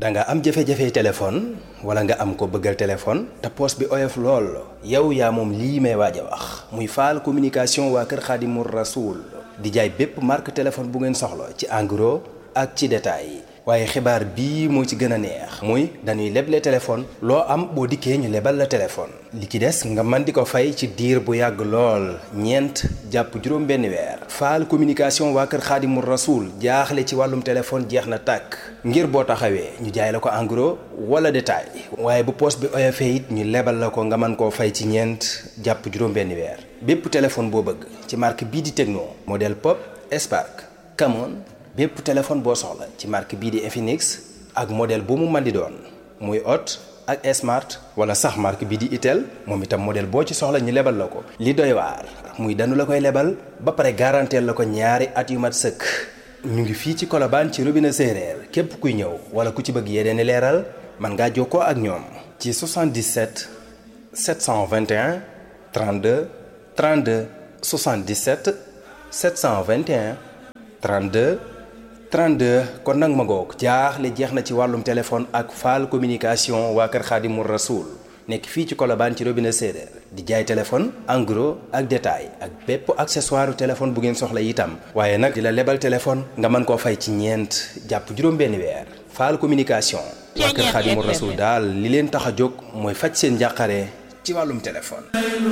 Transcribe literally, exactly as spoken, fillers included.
da nga am jafe-jafe téléphone wala nga am ko bëggal téléphone te poos bi oyof lool yow yaa moom lii may waaj a wax muy Fall communication waa kër Xaadimu Rasuul di jaay bépp marque téléphone bu ngeen soxla ci en gros ak ci détail waaye xibaar bii moo ci gën a neex muy dañuy leble téléphone loo am boo dikkee ñu lebal la téléphone li ci des nga mën di ko fay ci diir bu yàgg lool ñeent jàpp juróom benn weer Fall communication waa kër Xaadimu Rasuul jaaxle ci wàllum téléphone jeex na tàkk ngir boo taxawee ñu jaay la ko en gros wala détail waaye bu poos bi oyofee it ñu lebal la ko nga mën koo fay ci ñeent jàpp juróom benn weer bépp téléphone boo bëgg ci marque bii di Tecno modèle Pop Spark Camon bépp téléphone boo soxla ci marque bii di Infinix ak modèle bu mu mën di doon muy Hot ak Smart wala sax marque bii di Itel moom itam modèle boo ci soxla ñu lebal la ko. li doy waar muy danu la koy lebal ba pare garanteel la ko ñaari at yu mat sëkk ñu ngi fii ci Colobane ci robinet séeréer képp kuy ñëw wala ku ci bëgg yeneen i leeral mën ngaa jokkoo ak ñoom. ci soixante-dix-sept sept cent vingt et un trente-deux trente-deux soixante-dix-sept sept cent vingt et un trente-deux trente-deux kon nag ma ngoog jaaxle jeex na ci wàllum téléphone ak Fall communication waa kër Xaadimu Rasuul nekk fii ci Colobane ci robinet séeréer di jaay téléphone en gros ak détail ak bépp accessoire téléphone bu ngeen soxla itam waaye nag di la lebal téléphone nga mën koo fay ci ñeent jàpp juróom benn weer Fall communication waa kër Xaadimu Rasuul daal li leen tax a jóg mooy faj seen njàqare ci wàllum téléphone